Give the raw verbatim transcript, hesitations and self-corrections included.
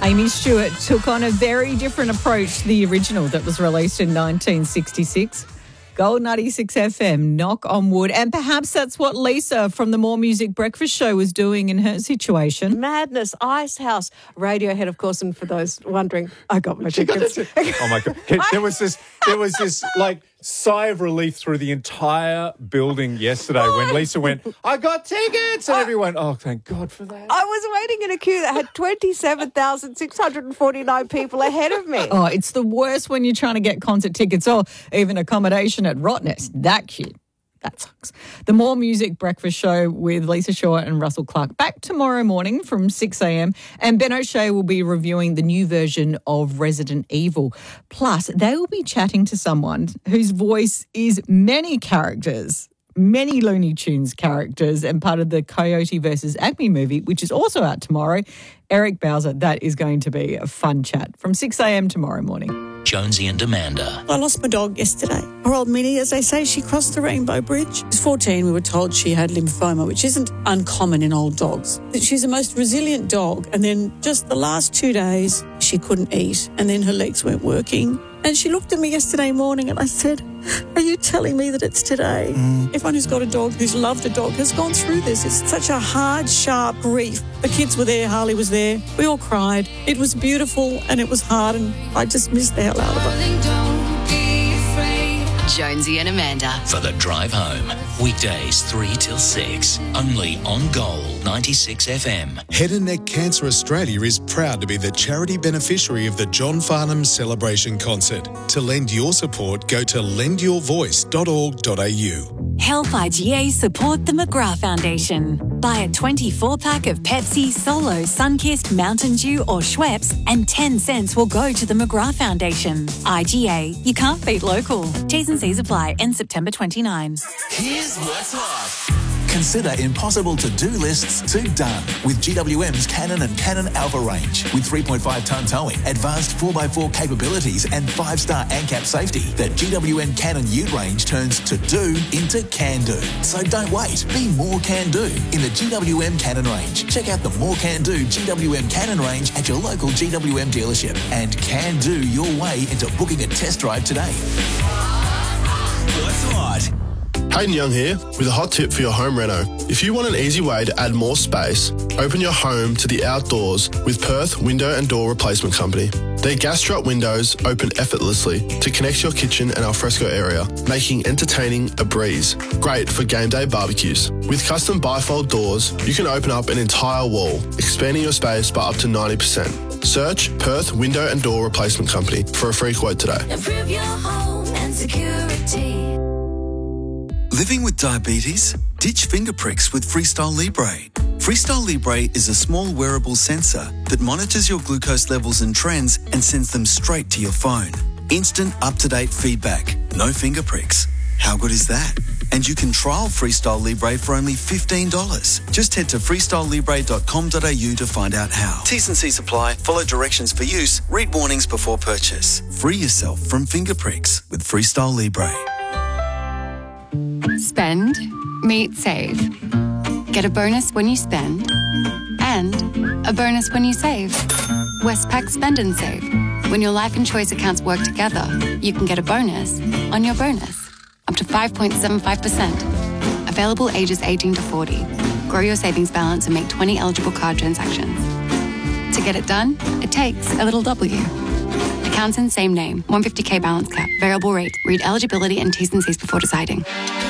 Amy Stewart took on a very different approach to the original that was released in nineteen sixty-six. Gold ninety-six F M, knock on wood. And perhaps that's what Lisa from the More Music Breakfast Show was doing in her situation. Madness, Ice House, Radiohead, of course, and for those wondering, I got my tickets. Oh, my God. There was this, there was this, like, sigh of relief through the entire building yesterday when Lisa went, I got tickets! And everyone, oh, thank God for that. I was waiting in a queue that had twenty-seven thousand six hundred forty-nine people ahead of me. Oh, it's the worst when you're trying to get concert tickets or even accommodation at Rottnest. That queue. That sucks. The More Music Breakfast Show with Lisa Shaw and Russell Clark back tomorrow morning from six a.m. And Ben O'Shea will be reviewing the new version of Resident Evil. Plus, they will be chatting to someone whose voice is many characters, many Looney Tunes characters, and part of the Coyote versus Acme movie, which is also out tomorrow. Eric Bowser, that is going to be a fun chat from six a.m. tomorrow morning. Jonesy and Amanda. I lost my dog yesterday. Poor old Minnie, as they say, she crossed the Rainbow Bridge. She was fourteen. We were told she had lymphoma, which isn't uncommon in old dogs. She's the most resilient dog. And then just the last two days, she couldn't eat. And then her legs weren't working. And she looked at me yesterday morning and I said, are you telling me that it's today? Mm. Everyone who's got a dog, who's loved a dog, has gone through this. It's such a hard, sharp grief. The kids were there, Harley was there. We all cried. It was beautiful and it was hard and I just missed the hell out of it. Jonesy and Amanda. For the drive home. Weekdays three till six. Only on Gold ninety-six F M. Head and Neck Cancer Australia is proud to be the charity beneficiary of the John Farnham Celebration Concert. To lend your support, go to lend your voice dot org dot a u. Help I G A support the McGrath Foundation. Buy a twenty-four pack of Pepsi, Solo, Sunkist, Mountain Dew or Schweppes and ten cents will go to the McGrath Foundation. I G A, you can't beat local. T's and C's apply. End September twenty-ninth. Here's what's hot. Consider impossible to-do lists to done with G W M's Canon and Canon Alpha range. With three point five tonne towing, advanced four by four capabilities and five star ANCAP safety, the G W M Canon Ute range turns to-do into can-do. So don't wait. Be more can-do in the G W M Canon range. Check out the More Can-Do G W M Canon range at your local G W M dealership and can-do your way into booking a test drive today. What's hot? Hayden Young here with a hot tip for your home reno. If you want an easy way to add more space, open your home to the outdoors with Perth Window and Door Replacement Company. Their gas strut windows open effortlessly to connect your kitchen and alfresco area, making entertaining a breeze. Great for game day barbecues. With custom bifold doors, you can open up an entire wall, expanding your space by up to ninety percent. Search Perth Window and Door Replacement Company for a free quote today. Improve your home and security. Living with diabetes? Ditch finger pricks with Freestyle Libre. Freestyle Libre is a small wearable sensor that monitors your glucose levels and trends and sends them straight to your phone. Instant, up-to-date feedback. No finger pricks. How good is that? And you can trial Freestyle Libre for only fifteen dollars. Just head to freestyle libre dot com dot a u to find out how. T's and C's apply. Follow directions for use. Read warnings before purchase. Free yourself from finger pricks with Freestyle Libre. Spend, meet, save. Get a bonus when you spend and a bonus when you save. Westpac Spend and Save. When your life and choice accounts work together, you can get a bonus on your bonus. Up to five point seven five percent. Available ages eighteen to forty. Grow your savings balance and make twenty eligible card transactions. To get it done, it takes a little W. Accounts in same name. one hundred fifty thousand balance cap. Variable rate. Read eligibility and T's and C's before deciding.